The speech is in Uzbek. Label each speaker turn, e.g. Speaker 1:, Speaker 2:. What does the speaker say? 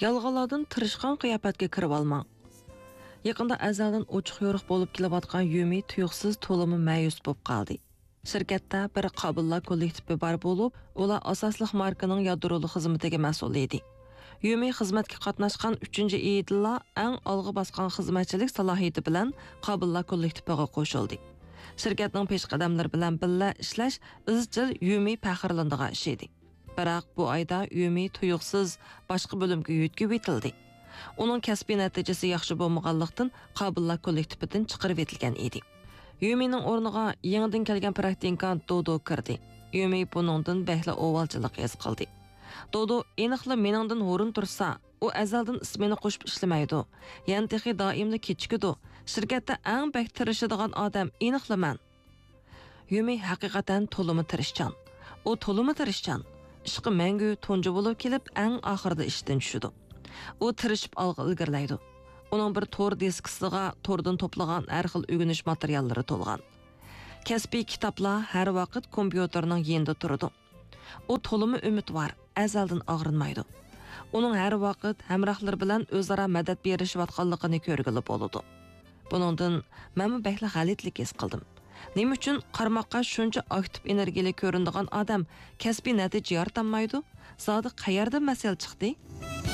Speaker 1: Yalğalardan tirishqan qiyofatga kirib olmang. Yaqında azaldan ochiq yo'riq bo'lib kelayotgan Yumi tuyuqsiz to'limi ma'yus bo'lib qoldi. Shirkatda bir qabullar kollektivi bor bo'lib, ular asosliq markaning yadroli xizmatiga mas'ul edi. Yumi xizmatga qatnashgan 3-yilda eng olg'a bosgan xizmatchilik salohiyati bilan qabullar kollektiviga qo'shildi. Shirkatning peshqadamlari bilan birga ishlash izchil Yumi faxrlanadigan ish edi. Biroq bu oyda Yumi tuyuqsiz boshqa bo'limga yutkib etildi. Uning kasbiy natijasi yaxshi bo'lmaganlikdan qabullar kollektividan chiqarib etilgan edi. Yumining o'rniga yangidan kelgan praktikant Dodo kirdi. Yumi buningdan behla ovalchilik his qildi. Dodo aniqla meningdan o'rin tursa, u azaldan ismini qo'shib ishlamaydi. Yani texi doimli kechikidi. Shirkatda eng bek tirishadigan odam aniqlaman. Yumi haqiqatan to'limi tirishchan. U to'limi tirishchan. Ishqi mangu tunji bo'lib kelib, eng oxirida ishdan tushdi. U tirishib ilgirlaydi. Uning bir tor diskisiga tordan to'plagan har xil o'rganish materiallari to'lgan. Kasbiy kitoblar har vaqt kompyuterning yonida turadi. U to'limi umid var, azaldan og'rinmaydi. Uning har vaqt hamrohlar bilan o'zaro madad berishayotganligini ko'rgili bo'ladi. Buningdan men behla g'alitlik his qildim. Nima uchun qarmoqqa shuncha aktiv energiyali ko'rinadigan odam kasbiy natija yaratolmaydi? Zodi qayerda masal chiqdi?